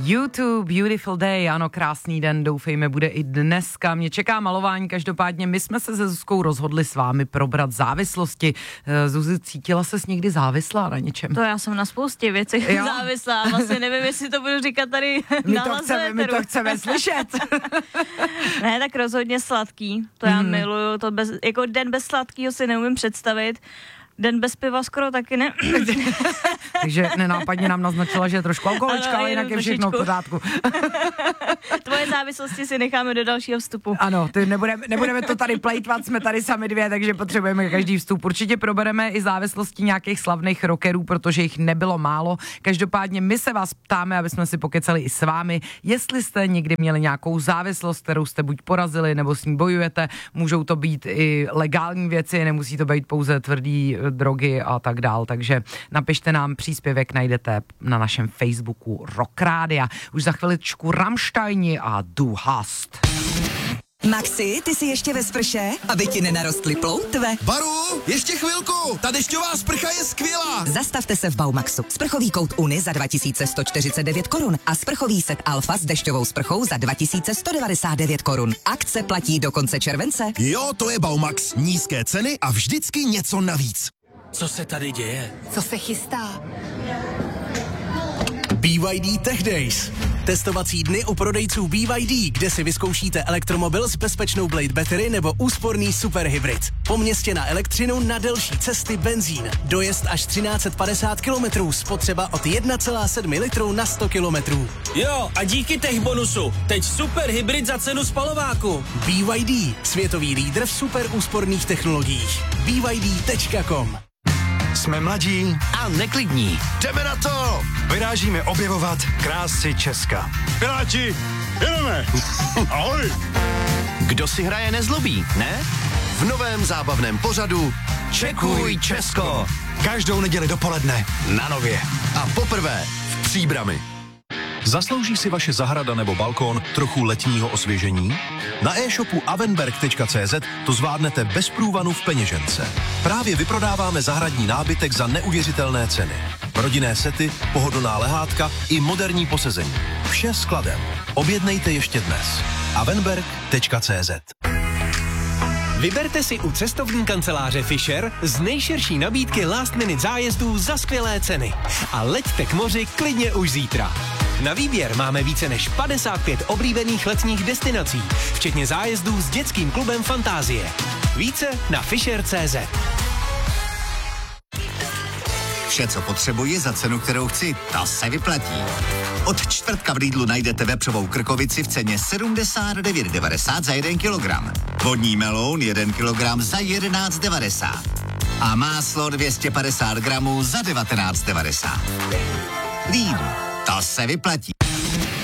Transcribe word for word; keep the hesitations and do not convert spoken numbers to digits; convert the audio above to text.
YouTube, Beautiful Day, ano, krásný den, doufejme, bude i dneska. Mě čeká malování, každopádně my jsme se se Zuzkou rozhodli s vámi probrat závislosti. Zuzi, cítila ses někdy závislá na něčem? To já jsem na spoustě věcí závislá, vlastně nevím, jestli to budu říkat tady my na to chceme, My to chceme slyšet. Ne, tak rozhodně sladký, to já hmm. miluju, to bez, jako den bez sladkýho si neumím představit. Den bez piva skoro taky ne. Takže nenápadně nám naznačila, že je trošku alkoholička, ano, ale jinak je všechno v pořádku. Tvoje závislosti si necháme do dalšího vstupu. Ano, ty nebudeme, nebudeme to tady plejtvat, jsme tady sami dvě, takže potřebujeme každý vstup. Určitě probereme i závislosti nějakých slavných rockerů, protože jich nebylo málo. Každopádně my se vás ptáme, aby jsme si pokecali i s vámi, jestli jste někdy měli nějakou závislost, kterou jste buď porazili, nebo s ní bojujete. Můžou to být i legální věci, nemusí to být pouze tvrdý drogy a tak dál, takže napište nám, příspěvek najdete na našem Facebooku Rock Rádia. Už za chviličku Rammsteini a Du hast. Maxi, ty jsi ještě ve sprše? Aby ti nenarostly ploutve? Baru, ještě chvilku, ta dešťová sprcha je skvělá. Zastavte se v Baumaxu. Sprchový kout Uni za dva tisíce sto čtyřicet devět korun a sprchový set Alfa s dešťovou sprchou za dva tisíce sto devadesát devět korun. Akce platí do konce července. Jo, to je Baumax. Nízké ceny a vždycky něco navíc. Co se tady děje? Co se chystá? B Y D Tech Days. Testovací dny u prodejců B Y D, kde si vyzkoušíte elektromobil s bezpečnou Blade Battery nebo úsporný superhybrid. Po městě na elektřinu, na delší cesty benzín. Dojezd až třináct set padesát kilometrů, spotřeba od jedna celá sedm litru na sto kilometrů. Jo, a díky tech bonusu, teď superhybrid za cenu spalováku. B Y D, světový lídr v super úsporných technologiích. B Y D tečka com. Jsme mladí a neklidní. Jdeme na to! Vyrážíme objevovat krásy Česka. Piráti, jedeme! Ahoj! Kdo si hraje nezlobí, ne? V novém zábavném pořadu Čekuj Česko. Každou neděli dopoledne na Nově. A poprvé v Příbrami. Zaslouží si vaše zahrada nebo balkón trochu letního osvěžení? Na e-shopu avenberg tečka cé zet to zvládnete bez průvanu v peněžence. Právě vyprodáváme zahradní nábytek za neuvěřitelné ceny. Rodinné sety, pohodlná lehátka i moderní posezení. Vše skladem. Objednejte ještě dnes. avenberg tečka cé zet. Vyberte si u cestovní kanceláře Fisher z nejširší nabídky last minute zájezdů za skvělé ceny. A leďte k moři klidně už zítra. Na výběr máme více než padesát pět oblíbených letních destinací, včetně zájezdů s dětským klubem Fantázie. Více na fisher tečka cé zet. Vše, co potřebuji za cenu, kterou chci, to se vyplatí. Od čtvrtka v Lidlu najdete vepřovou krkovici v ceně sedmdesát devět devadesát za jeden kilogram. Vodní meloun jeden kilogram za jedenáct devadesát. A máslo dvě stě padesát gramů za devatenáct devadesát. Lidl, to se vyplatí.